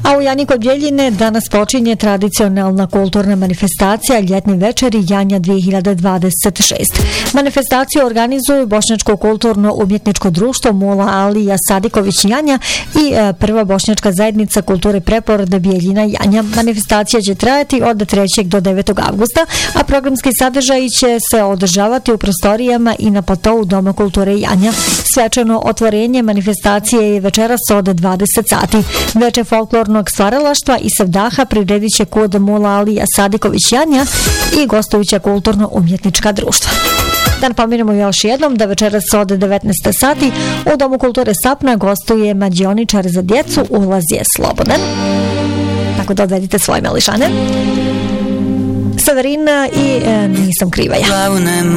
A u Janji kod Bjeljine danas počinje tradicionalna kulturna manifestacija Ljetni večeri Janja 2026. Manifestaciju organizuju Bošnjačko kulturno-umjetničko društvo Mula Alija Sadiković Janja i prva bošnjačka zajednica kulture preporode Bjeljina Janja. Manifestacija će trajati od 3. do 9. avgusta, a programski sadržaji će se održavati u prostorijama i na platovu Doma kulture Janja. Svečano otvorenje manifestacije je večeras od 20 sati. Veče folklornog stvaralaštva i sevdaha priredit će kod Mula Alija Sadiković Janja i gostujuća kulturno-umjetnička društva. Da napomenemo još jednom da večeras od 19 sati u Domu kulture Sapna gostuje mađioničar za djecu, ulaz je slobodan. Tako da odvedite svoje mališane. Severina i Nisam kriva ja.